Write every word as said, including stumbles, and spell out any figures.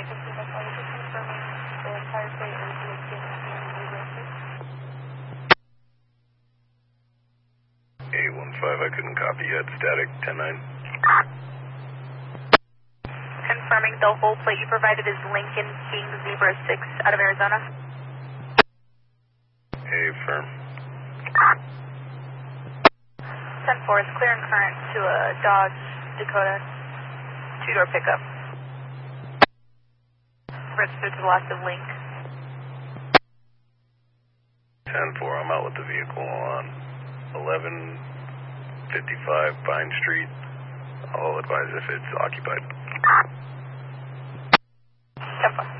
thank you, that's all. Just confirming the entire plate is Lincoln King zero six. eight one five, I couldn't copy yet. Static, ten nine. Confirming the whole plate you provided is Lincoln King zero six out of Arizona. Hey, firm. ten four is clear and current to a Dodge Dakota two-door pickup. Registered to the last of Link. ten four, I'm out with the vehicle on eleven fifty-five Pine Street. I'll advise if it's occupied. ten four.